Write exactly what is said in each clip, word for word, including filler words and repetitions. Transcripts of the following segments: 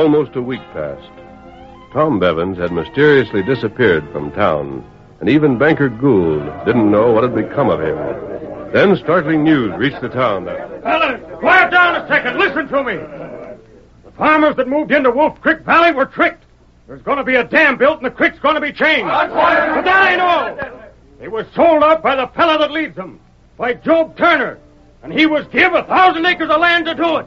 Almost a week passed. Tom Bevins had mysteriously disappeared from town, and even Banker Gould didn't know what had become of him. Then startling news reached the town. Fellas, quiet down a second. Listen to me. The farmers that moved into Wolf Creek Valley were tricked. There's going to be a dam built, and the creek's going to be changed. But that ain't all. They were sold out by the fella that leads them, by Job Turner, and he was give a thousand acres of land to do it.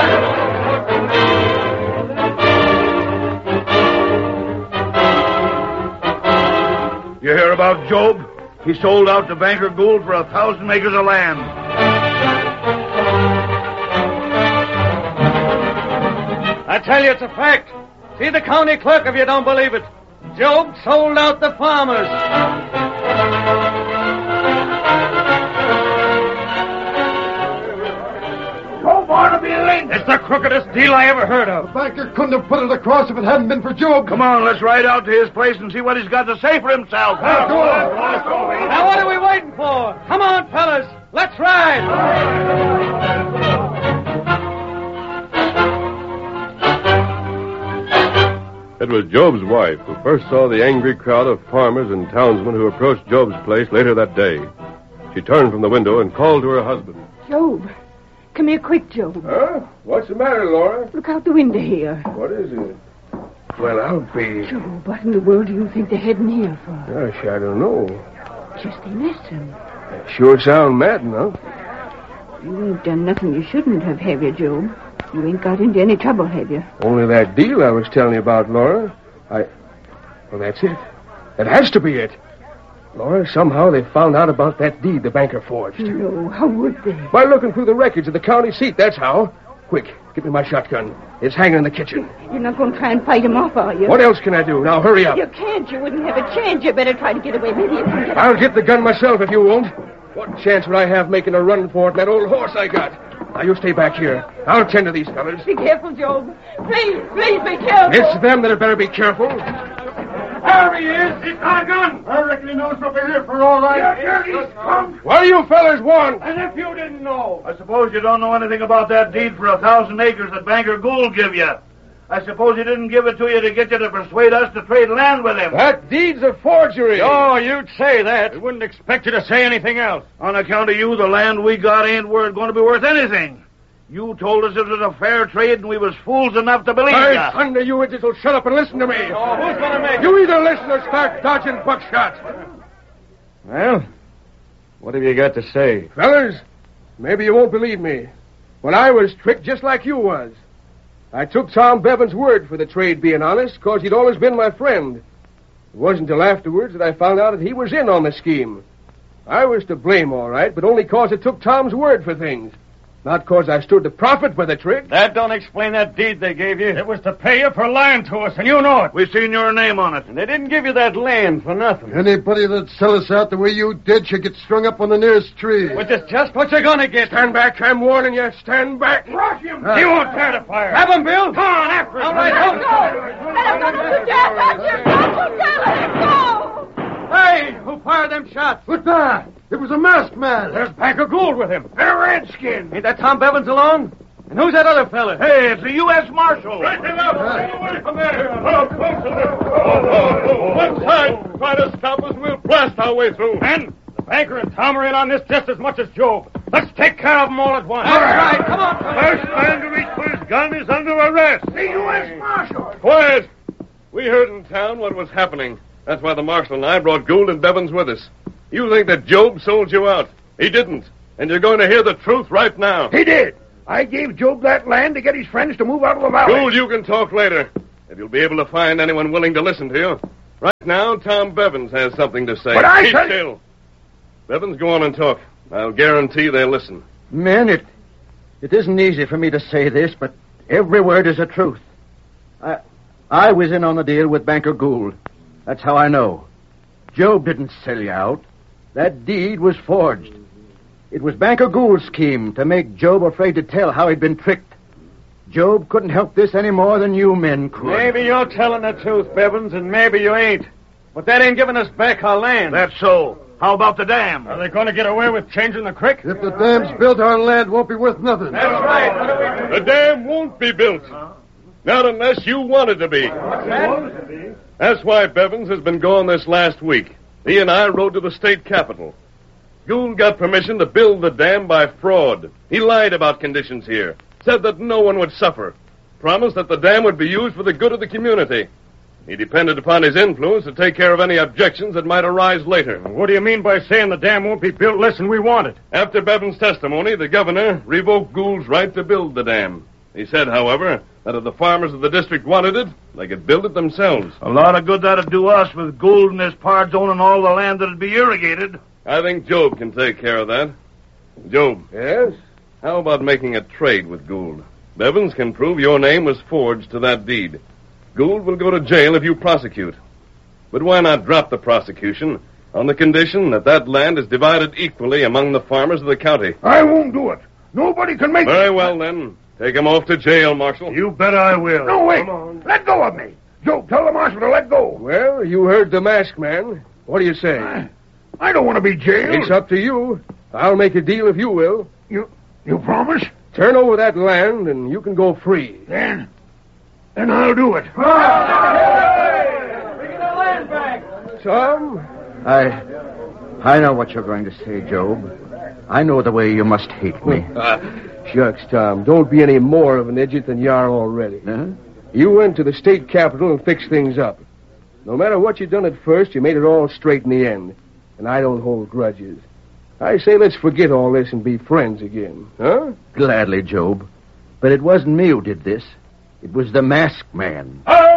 You hear about Job? He sold out to Banker Gould for a thousand acres of land. I tell you, it's a fact. See the county clerk if you don't believe it. Job sold out the farmers. Job ought to be linked. It's the crookedest deal I ever heard of. The banker couldn't have put it across if it hadn't been for Job. Come on, let's ride out to his place and see what he's got to say for himself. Let's go. Now, what are we waiting for? Come on, fellas. Let's ride. It was Job's wife who first saw the angry crowd of farmers and townsmen who approached Job's place later that day. She turned from the window and called to her husband. Job. Come here quick, Job. Huh? What's the matter, Laura? Look out the window here. What is it? Well, I'll be... Job, what in the world do you think they're heading here for? Gosh, I don't know. Just they missed him. Sure sound mad enough. You ain't done nothing you shouldn't have, have you, Job? You ain't got into any trouble, have you? Only that deal I was telling you about, Laura. I... Well, that's it. That has to be it. Laura, somehow they found out about that deed the banker forged. No, how would they? By looking through the records of the county seat, that's how. Quick, give me my shotgun. It's hanging in the kitchen. You're not going to try and fight him off, are you? What else can I do? Now, hurry up. You can't. You wouldn't have a chance. You better try to get away. Maybe you can get... I'll get the gun myself if you won't. What chance would I have making a run for it, that old horse I got? Now, you stay back here. I'll tend to these fellas. Be careful, Job. Please, please be careful. It's them that had better be careful. There he is. He's got a gun. I reckon he knows what we're here for, all right. Yeah, here he's come. What do you fellas want? As if you didn't know. I suppose you don't know anything about that deed for a thousand acres that Banker Gould give you. I suppose he didn't give it to you to get you to persuade us to trade land with him. That deed's a forgery. Oh, you'd say that. We wouldn't expect you to say anything else. On account of you, the land we got ain't worth, going to be worth anything. You told us it was a fair trade, and we was fools enough to believe Hey, you. thunder, you idiots will shut up and listen to me. Oh, who's going to make You either listen or start dodging buckshot. Well, what have you got to say? Fellas, maybe you won't believe me. When I was tricked just like you was. I took Tom Bevins' word for the trade being honest, because he'd always been my friend. It wasn't until afterwards that I found out that he was in on the scheme. I was to blame, all right, but only because it took Tom's word for things. Not because I stood to profit by the trick. That don't explain that deed they gave you. It was to pay you for lying to us, and you know it. We seen your name on it. And they didn't give you that land for nothing. Anybody that'd sell us out the way you did should get strung up on the nearest tree. Which is just what you're going to get. Stand back, I'm warning you. Stand back. Rush him. Ah. He won't dare to fire. Have him, Bill. Come on, after him. All right, Let him go. Let him go. Don't you dare touch him. Don't you dare let him go. Hey, who fired them shots? What's that? It was a masked man. There's Banker Gould with him. They're Redskins. Ain't that Tom Bevins alone? And who's that other fella? Hey, it's the U S Marshal. Break him up. Get away from there. Oh, close to them. Oh, oh, oh. One side. Try to stop us, we'll blast our way through. And the banker and Tom are in on this just as much as Job. Let's take care of them all at once. All right. Come on. First man to reach for his gun is under arrest. The U S Marshal. Quiet! We heard in town what was happening. That's why the marshal and I brought Gould and Bevins with us. You think that Job sold you out. He didn't. And you're going to hear the truth right now. He did. I gave Job that land to get his friends to move out of the valley. Gould, you can talk later. If you'll be able to find anyone willing to listen to you. Right now, Tom Bevins has something to say. But I Keep tell you- still. Bevins, go on and talk. I'll guarantee they'll listen. Men, it it isn't easy for me to say this, but every word is the truth. I I was in on the deal with Banker Gould. That's how I know. Job didn't sell you out. That deed was forged. It was Banker Gould's scheme to make Job afraid to tell how he'd been tricked. Job couldn't help this any more than you men could. Maybe you're telling the truth, Bevins, and maybe you ain't. But that ain't giving us back our land. That's so. How about the dam? Are they going to get away with changing the creek? If the dam's built, our land won't be worth nothing. That's right. The dam won't be built. Not unless you wanted to be. That's why Bevins has been gone this last week. He and I rode to the state capitol. Gould got permission to build the dam by fraud. He lied about conditions here. Said that no one would suffer. Promised that the dam would be used for the good of the community. He depended upon his influence to take care of any objections that might arise later. What do you mean by saying the dam won't be built less than we want it? After Bevins' testimony, the governor revoked Gould's right to build the dam. He said, however, that if the farmers of the district wanted it, they could build it themselves. A lot of good that'd do us with Gould and his pards owning all the land that'd be irrigated. I think Job can take care of that. Job. Yes? How about making a trade with Gould? Bevins can prove your name was forged to that deed. Gould will go to jail if you prosecute. But why not drop the prosecution on the condition that that land is divided equally among the farmers of the county? I won't do it. Nobody can make Very it. well, then. Take him off to jail, Marshal. You bet I will. No, wait. Let go of me. Joe, tell the marshal to let go. Well, you heard the masked man. What do you say? I, I don't want to be jailed. It's up to you. I'll make a deal if you will. You, you promise? Turn over that land and you can go free. Then, then I'll do it. Tom? I... I know what you're going to say, Job. I know the way you must hate me. Shucks, Tom. Don't be any more of an idiot than you are already. Huh? You went to the state capitol and fixed things up. No matter what you done at first, you made it all straight in the end. And I don't hold grudges. I say let's forget all this and be friends again. Huh? Gladly, Job. But it wasn't me who did this. It was the masked man. Oh!